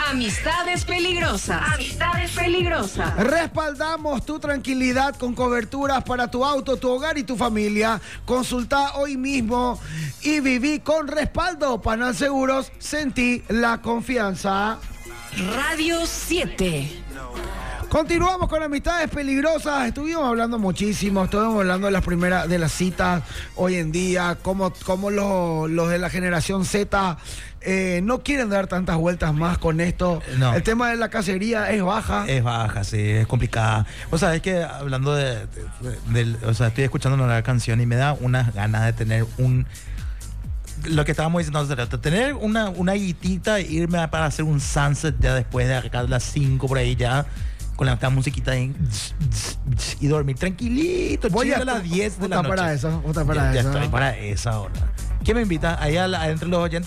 Amistades peligrosas. Amistades peligrosas. Respaldamos tu tranquilidad con coberturas para tu auto, tu hogar y tu familia. Consulta hoy mismo y viví con respaldo. Panal Seguros, sentí la confianza. Radio 7. Continuamos con Amistades Peligrosas. Estuvimos hablando muchísimo, estuvimos hablando de las citas hoy en día, cómo los de la generación Z no quieren dar tantas vueltas más con esto. No. El tema de la cacería es baja. Es baja, sí, es complicada. O sea, es que hablando o sea, estoy escuchando una canción y me da unas ganas de tener lo que estábamos diciendo hace rato, tener una guitita e irme para hacer un sunset ya después de acá de las 5 por ahí ya, con esta musiquita ahí, y dormir tranquilito. Voy a las 10 de la noche. para eso, Ya estoy para esa hora. ¿Quién me invita? Ahí entre los oyentes.